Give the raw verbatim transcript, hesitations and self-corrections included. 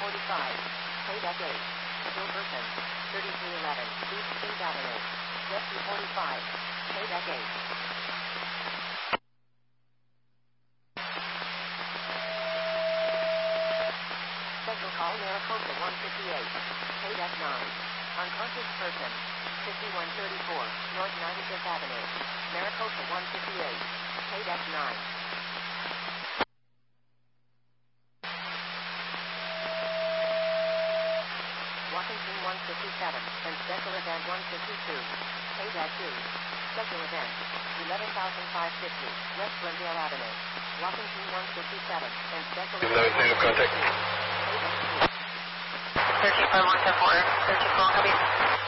forty-five. Payback eight. Gilberton. thirty-three eleven. East Kings Avenue. West two forty-five. Payback eight. Special call Maricopa one fifty-eight. Payback nine. Unconscious person. fifty-one thirty-four. North ninety-fifth Avenue. Maricopa one fifty-eight. Payback nine. Washington one fifty-seven. And special event one fifty-two. Payback two. Special event. eleven thousand five hundred fifty. West Glendale Avenue. Washington one fifty-seven. And special event. No negative contact. Payback two. thirteen five one ten four. thirteen four, copy.